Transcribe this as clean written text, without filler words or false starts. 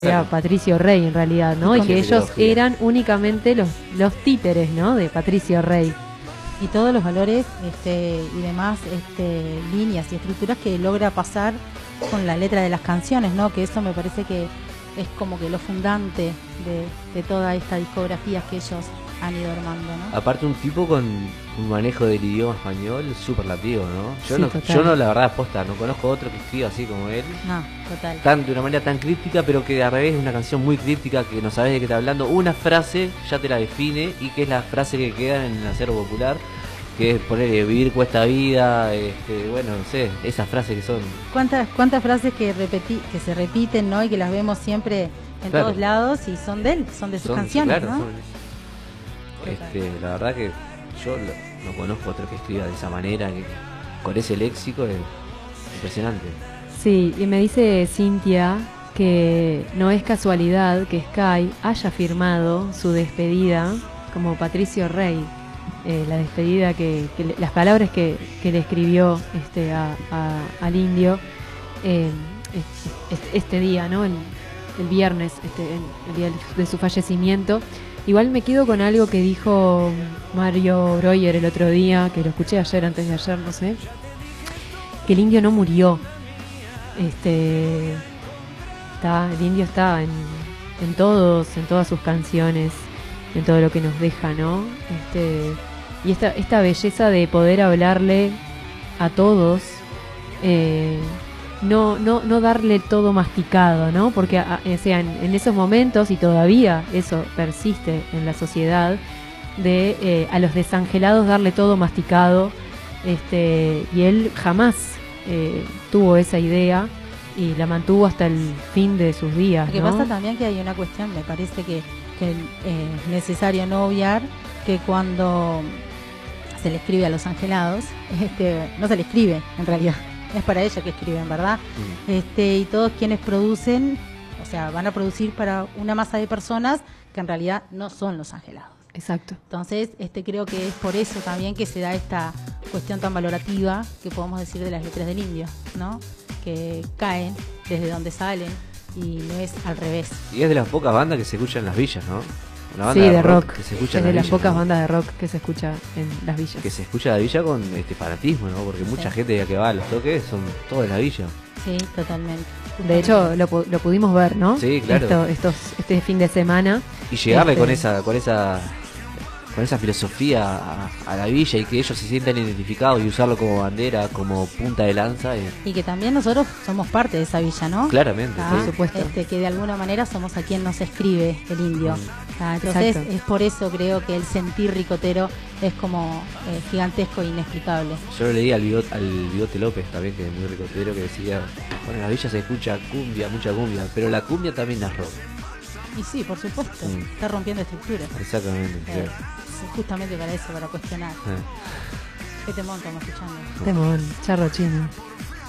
Era Patricio Rey en realidad, ¿no? Y que ellos eran únicamente los títeres, ¿no? De Patricio Rey. Y todos los valores y demás líneas y estructuras que logra pasar con la letra de las canciones, ¿no? Que eso me parece que es como que lo fundante de toda esta discografía que ellos han ido armando, ¿no? Aparte un tipo con un manejo del idioma español superlativo, ¿no? Sí, Yo no, la verdad, aposta, no conozco otro que escriba así como él. No, total. De una manera tan críptica, pero que al revés es una canción muy críptica, que no sabes de qué está hablando. Una frase ya te la define y que es la frase que queda en el acervo popular, que es poner vivir cuesta vida, bueno, no sé, esas frases que son... ¿Cuántas frases que se repiten, ¿no? Y que las vemos siempre en todos lados y son de él, son de sus canciones, claro, ¿no? La verdad que yo no conozco otro que escriba de esa manera, que con ese léxico es impresionante. Sí, y me dice Cintia que no es casualidad que Sky haya firmado su despedida como Patricio Rey, la despedida las palabras que le escribió al indio este día, ¿no? El viernes, el día de su fallecimiento. Igual me quedo con algo que dijo Mario Breuer el otro día, que lo escuché antes de ayer, no sé, que el indio no murió. El indio está en todas sus canciones, en todo lo que nos deja, ¿no? Y esta belleza de poder hablarle a todos, no darle todo masticado, ¿no? Porque en esos momentos, y todavía eso persiste en la sociedad, de a los desangelados darle todo masticado, y él jamás tuvo esa idea y la mantuvo hasta el fin de sus días, Lo que ¿no? pasa también que hay una cuestión, me parece que es necesario no obviar que cuando se le escribe a los angelados, no se le escribe en realidad, es para ellos que escriben, ¿verdad? Y todos quienes producen, o sea, van a producir para una masa de personas que en realidad no son los angelados. Exacto. Entonces, creo que es por eso también que se da esta cuestión tan valorativa que podemos decir de las letras del indio, ¿no? Que caen desde donde salen y no es al revés. Y es de las pocas bandas que se escuchan en las villas, ¿no? Una banda Sí, de rock. que se escucha Es en de las villas, pocas ¿no? bandas de rock que se escucha en las villas. Que se escucha en la villa con fanatismo, ¿no? Porque mucha gente que va a los toques son todos de la villa. Sí, totalmente. De hecho, lo pudimos ver, ¿no? Sí, claro. Este fin de semana. Y llegarle con esa filosofía a la villa y que ellos se sientan identificados y usarlo como bandera, como punta de lanza. Y que también nosotros somos parte de esa villa, ¿no? Claramente, por supuesto. Que de alguna manera somos a quien nos escribe el indio. Entonces, exacto. es por eso creo que el sentir ricotero es como gigantesco e inexplicable. Yo lo leí al Bigote López también, que es muy ricotero, que decía, bueno, en la villa se escucha cumbia, mucha cumbia, pero la cumbia también es rock. Y sí, por supuesto, está rompiendo estructuras. Exactamente. Justamente para eso, para cuestionar. ¿Qué temón estamos escuchando? Temón, charro chino.